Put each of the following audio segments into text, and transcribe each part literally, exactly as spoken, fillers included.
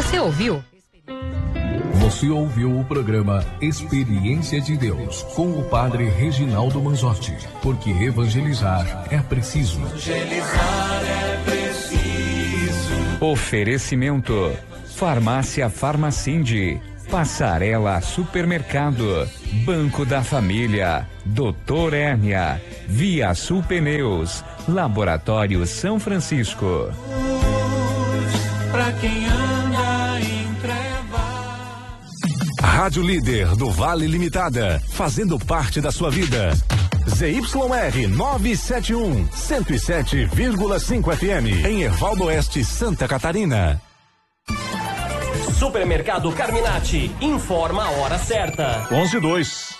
Você ouviu? Você ouviu o programa Experiência de Deus com o Padre Reginaldo Manzotti, porque evangelizar é preciso. Evangelizar é preciso. Oferecimento: Farmácia Farmacinde, Passarela Supermercado, Banco da Família, Doutor Hérnia, Via Sul Pneus, Laboratório São Francisco. Pra quem anda em trevas. Rádio Líder do Vale Limitada, fazendo parte da sua vida. Z Y R novecentos e setenta e um, cento e sete vírgula cinco F M, em Ervaldo Oeste, Santa Catarina. Supermercado Carminati, informa a hora certa. onze e dois.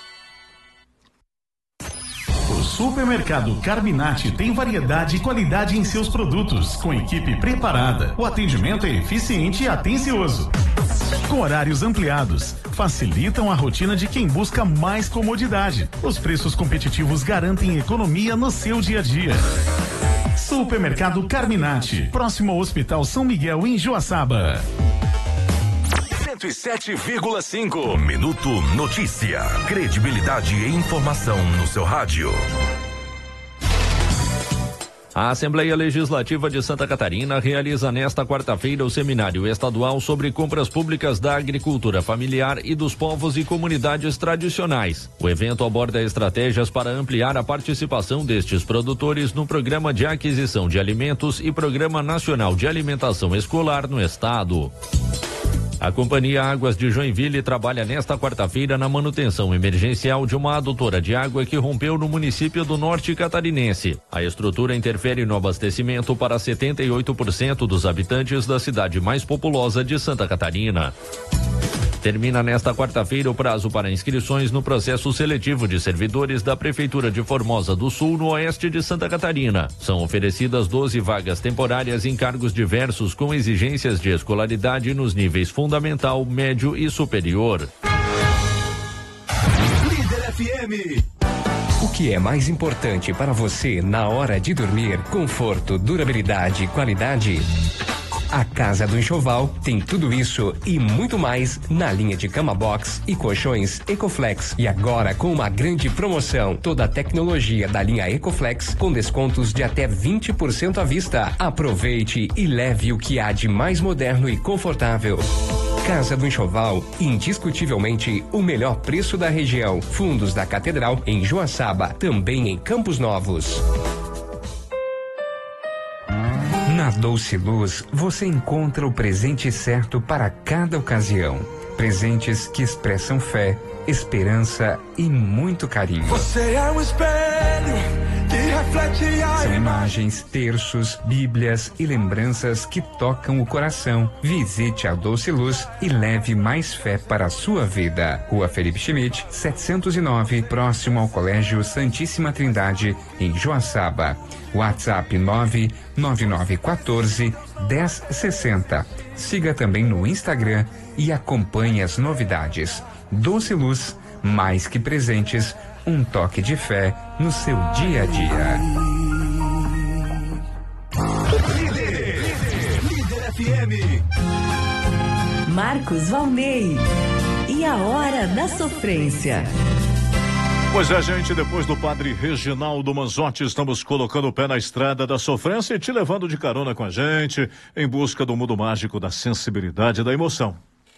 O Supermercado Carminati tem variedade e qualidade em seus produtos, com equipe preparada. O atendimento é eficiente e atencioso. Com horários ampliados, facilitam a rotina de quem busca mais comodidade. Os preços competitivos garantem economia no seu dia a dia. Supermercado Carminati, próximo ao Hospital São Miguel, em Joaçaba. cento e sete vírgula cinco. Minuto Notícia. Credibilidade e informação no seu rádio. A Assembleia Legislativa de Santa Catarina realiza nesta quarta-feira o Seminário Estadual sobre Compras Públicas da Agricultura Familiar e dos Povos e Comunidades Tradicionais. O evento aborda estratégias para ampliar a participação destes produtores no Programa de Aquisição de Alimentos e Programa Nacional de Alimentação Escolar no Estado. A Companhia Águas de Joinville trabalha nesta quarta-feira na manutenção emergencial de uma adutora de água que rompeu no município do Norte Catarinense. A estrutura interfere no abastecimento para setenta e oito por cento dos habitantes da cidade mais populosa de Santa Catarina. Termina nesta quarta-feira o prazo para inscrições no processo seletivo de servidores da Prefeitura de Formosa do Sul, no oeste de Santa Catarina. São oferecidas doze vagas temporárias em cargos diversos com exigências de escolaridade nos níveis fundamental, médio e superior. Líder F M. O que é mais importante para você na hora de dormir? Conforto, durabilidade e qualidade? A Casa do Enxoval tem tudo isso e muito mais na linha de cama box e colchões Ecoflex. E agora com uma grande promoção, toda a tecnologia da linha Ecoflex com descontos de até vinte por cento à vista. Aproveite e leve o que há de mais moderno e confortável. Casa do Enxoval, indiscutivelmente o melhor preço da região. Fundos da Catedral em Joaçaba, também em Campos Novos. Na Doce Luz, você encontra o presente certo para cada ocasião. Presentes que expressam fé, esperança e muito carinho. Você é um espelho que reflete a São imagens, terços, bíblias e lembranças que tocam o coração. Visite a Doce Luz e leve mais fé para a sua vida. Rua Felipe Schmidt, setecentos e nove, próximo ao Colégio Santíssima Trindade, em Joaçaba. WhatsApp nove nove nove um quatro, um zero seis zero. Siga também no Instagram e acompanhe as novidades. Doce Luz, mais que presentes, um toque de fé no seu dia a dia. Líder, líder, líder F M. Marcos Valnei. E a hora da sofrência. Pois é, gente, depois do Padre Reginaldo Manzotti, estamos colocando o pé na estrada da sofrência e te levando de carona com a gente, em busca do mundo mágico da sensibilidade e da emoção.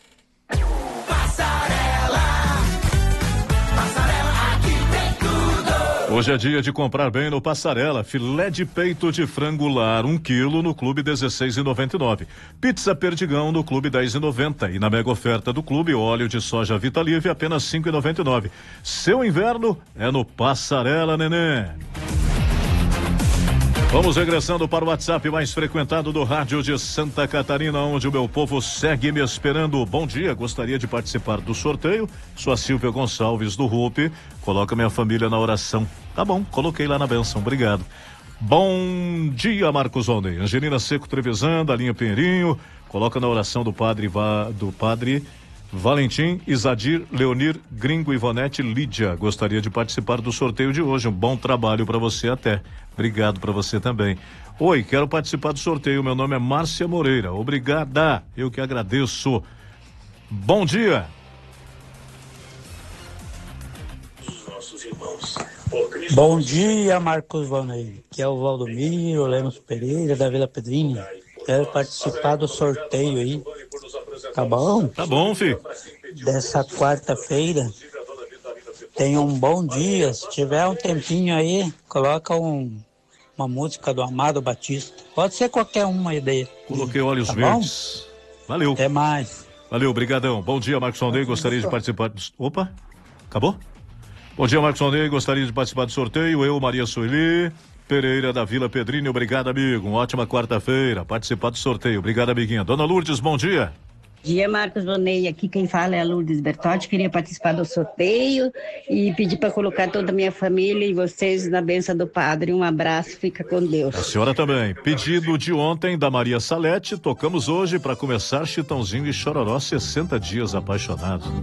Passarela, Passarela, aqui tem tudo. Hoje é dia de comprar bem no Passarela. Filé de peito de frango lar, um quilo no Clube dezesseis e noventa e nove. Pizza Perdigão no Clube dez e noventa. E na mega oferta do Clube, óleo de soja Vitalive apenas cinco e noventa e nove. Seu inverno é no Passarela, neném. Vamos regressando para o WhatsApp mais frequentado do rádio de Santa Catarina, onde o meu povo segue me esperando. Bom dia, gostaria de participar do sorteio. Sou a Silvia Gonçalves do R U P. Coloca minha família na oração. Tá bom, coloquei lá na bênção, obrigado. Bom dia, Marcos Valnei. Angelina Seco Trevisan, da linha Pinheirinho. Coloca na oração do padre, do padre Valentim, Isadir, Leonir, Gringo, Ivonete, Lídia. Gostaria de participar do sorteio de hoje. Um bom trabalho para você até. Obrigado para você também. Oi, quero participar do sorteio. Meu nome é Márcia Moreira. Obrigada. Eu que agradeço. Bom dia. Bom dia, Marcos Valnei. Aqui é o Valdomiro Lemos Pereira, da Vila Pedrinha. Quero participar do sorteio aí. Tá bom? Tá bom, filho. Dessa quarta-feira. Tenha um bom dia. Se tiver um tempinho aí, coloca um, uma música do Amado Batista. Pode ser qualquer uma aí dele. Coloquei Olhos tá Verdes. Bom? Valeu. Até mais. Valeu, brigadão. Bom dia, Marcos Valnei. Gostaria de participar do... Opa, acabou? Bom dia, Marcos Valnei. Gostaria de participar do sorteio. Eu, Maria Sueli Pereira, da Vila Pedrinha. Obrigado, amigo. Uma ótima quarta-feira. Participar do sorteio. Obrigado, amiguinha. Dona Lourdes, bom dia. Bom dia, Marcos Valnei. Aqui quem fala é a Lourdes Bertotti. Queria participar do sorteio e pedir para colocar toda a minha família e vocês na bênção do Padre. Um abraço, fica com Deus. A senhora também. Pedido de ontem da Maria Salete. Tocamos hoje para começar Chitãozinho e Chororó, sessenta dias apaixonados.